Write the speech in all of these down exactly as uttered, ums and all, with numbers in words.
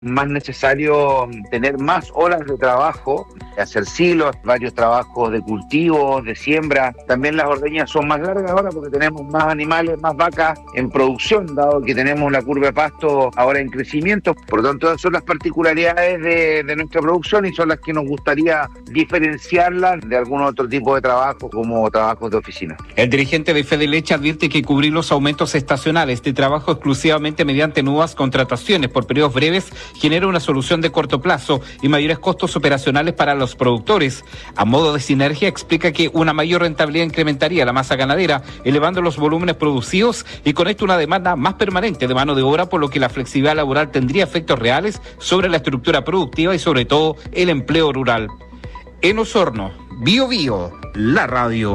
más necesario tener más horas de trabajo, hacer silos, varios trabajos de cultivo, de siembra. También las ordeñas son más largas ahora porque tenemos más animales, más vacas en producción, dado que tenemos la curva de pasto ahora en crecimiento. Por lo tanto, esas son las particularidades de, de nuestra producción y son las que nos gustaría diferenciarlas de algún otro tipo de trabajo, como trabajos de oficina. El dirigente de Fedeleche advierte que cubrir los aumentos estacionales de trabajo exclusivamente mediante nuevas contrataciones por periodos breves genera una solución de corto plazo y mayores costos operacionales para los productores. A modo de sinergia, explica que una mayor rentabilidad incrementaría la masa ganadera, elevando los volúmenes producidos y con esto una demanda más permanente de mano de obra, por lo que la flexibilidad laboral tendría efectos reales sobre la estructura productiva y sobre todo el empleo rural. En Osorno, Bio Bio, la radio.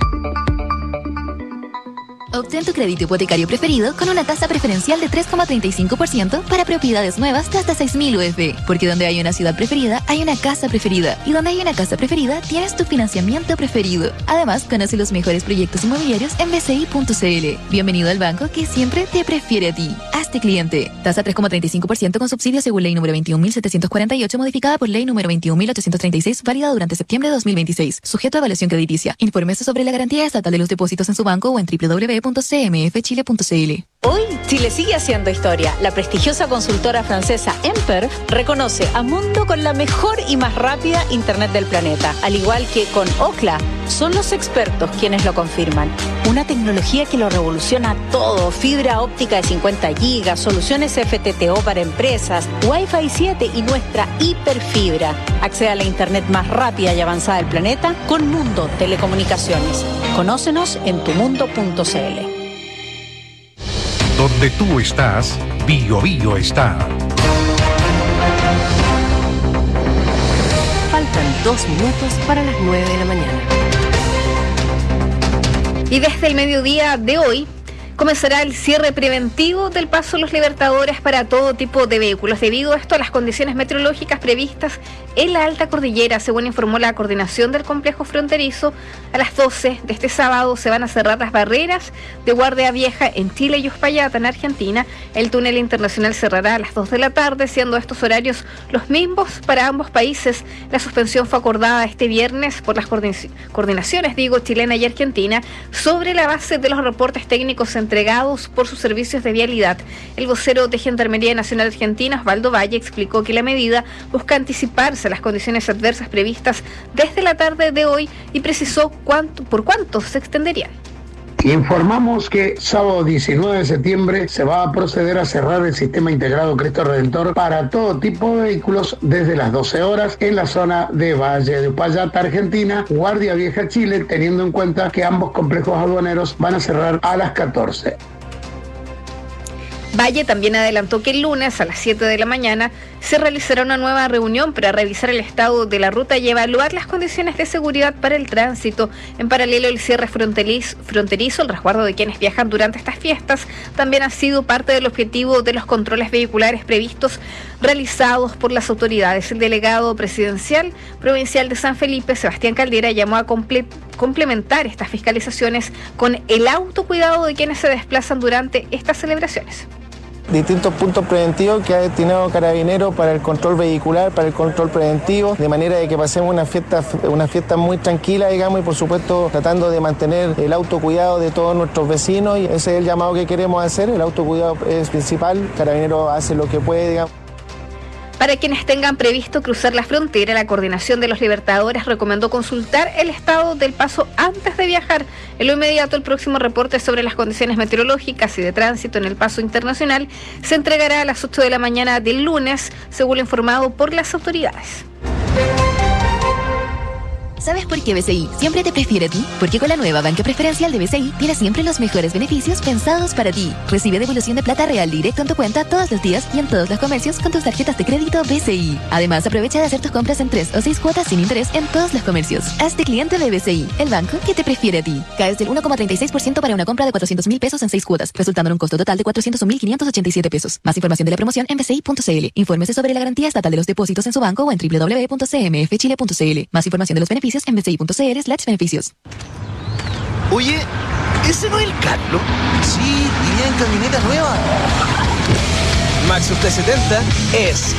Obtén tu crédito hipotecario preferido con una tasa preferencial de tres coma treinta y cinco por ciento para propiedades nuevas de hasta seis mil U F. Porque donde hay una ciudad preferida, hay una casa preferida. Y donde hay una casa preferida, tienes tu financiamiento preferido. Además, conoce los mejores proyectos inmobiliarios en b c i punto c l. Bienvenido al banco que siempre te prefiere a ti. Hazte cliente. Tasa tres coma treinta y cinco por ciento con subsidio según ley número veintiún mil setecientos cuarenta y ocho, modificada por ley número veintiún mil ochocientos treinta y seis, válida durante septiembre de dos mil veintiséis. Sujeto a evaluación crediticia. Infórmese sobre la garantía estatal de los depósitos en su banco o en w w w punto c m f chile punto c l. Hoy, Chile sigue haciendo historia. La prestigiosa consultora francesa Emper reconoce a Mundo con la mejor y más rápida Internet del planeta. Al igual que con Ookla, son los expertos quienes lo confirman. Una tecnología que lo revoluciona todo. Fibra óptica de cincuenta gigas, soluciones F T T O para empresas, Wi-Fi siete y nuestra hiperfibra. Accede a la Internet más rápida y avanzada del planeta con Mundo Telecomunicaciones. Conócenos en tu mundo punto c l. Donde tú estás, Bio Bio está. Faltan dos minutos para las nueve de la mañana. Y desde el mediodía de hoy comenzará el cierre preventivo del Paso Los Libertadores para todo tipo de vehículos, debido a esto a las condiciones meteorológicas previstas en la alta cordillera. Según informó la coordinación del complejo fronterizo, a las doce de este sábado se van a cerrar las barreras de Guardia Vieja en Chile y Uspallata, en Argentina. El túnel internacional cerrará a las dos de la tarde, siendo estos horarios los mismos para ambos países. La suspensión fue acordada este viernes por las coordinaciones, digo, chilena y argentina, sobre la base de los reportes técnicos entregados por sus servicios de vialidad. El vocero de Gendarmería Nacional Argentina, Osvaldo Valle, explicó que la medida busca anticiparse a las condiciones adversas previstas desde la tarde de hoy y precisó cuánto, por cuánto se extenderían. Informamos que sábado diecinueve de septiembre se va a proceder a cerrar el sistema integrado Cristo Redentor para todo tipo de vehículos desde las doce horas en la zona de Valle de Uspallata, Argentina, Guardia Vieja, Chile, teniendo en cuenta que ambos complejos aduaneros van a cerrar a las catorce. Valle también adelantó que el lunes a las siete de la mañana se realizará una nueva reunión para revisar el estado de la ruta y evaluar las condiciones de seguridad para el tránsito. En paralelo, el cierre fronterizo, fronterizo el resguardo de quienes viajan durante estas fiestas, también ha sido parte del objetivo de los controles vehiculares previstos realizados por las autoridades. El delegado presidencial provincial de San Felipe, Sebastián Caldera, llamó a comple- complementar estas fiscalizaciones con el autocuidado de quienes se desplazan durante estas celebraciones. Distintos puntos preventivos que ha destinado Carabineros para el control vehicular, para el control preventivo, de manera de que pasemos una fiesta, una fiesta muy tranquila, digamos, y por supuesto tratando de mantener el autocuidado de todos nuestros vecinos, y ese es el llamado que queremos hacer. El autocuidado es principal, Carabineros hace lo que puede, digamos. Para quienes tengan previsto cruzar la frontera, la Coordinación de los Libertadores recomendó consultar el estado del paso antes de viajar. En lo inmediato, el próximo reporte sobre las condiciones meteorológicas y de tránsito en el paso internacional se entregará a las ocho de la mañana del lunes, según lo informado por las autoridades. ¿Sabes por qué B C I siempre te prefiere a ti? Porque con la nueva banca preferencial de B C I tienes siempre los mejores beneficios pensados para ti. Recibe devolución de plata real directo en tu cuenta todos los días y en todos los comercios con tus tarjetas de crédito B C I. Además, aprovecha de hacer tus compras en tres o seis cuotas sin interés en todos los comercios. Hazte cliente de B C I, el banco que te prefiere a ti. Caes del uno coma treinta y seis por ciento para una compra de cuatrocientos mil pesos en seis cuotas, resultando en un costo total de cuatrocientos un mil quinientos ochenta y siete pesos. Más información de la promoción en b c i punto c l. Infórmese sobre la garantía estatal de los depósitos en su banco o en w w w punto c m f chile punto c l. Más información de los beneficios en b c i punto c l slash beneficios. Oye, ¿ese no es el Carlos? Sí, iría en camioneta nueva. Maxus T setenta es